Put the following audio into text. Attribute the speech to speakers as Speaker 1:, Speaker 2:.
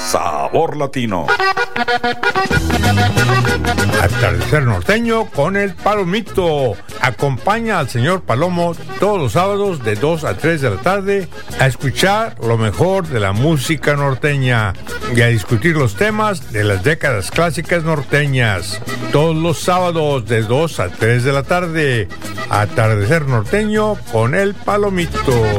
Speaker 1: Sabor Latino.
Speaker 2: Atardecer norteño con el Palomito. Acompaña al señor Palomo todos los sábados de 2 a 3 de la tarde a escuchar lo mejor de la música norteña y a discutir los temas de las décadas clásicas norteñas. Todos los sábados de 2 a 3 de la tarde. Atardecer norteño con el Palomito.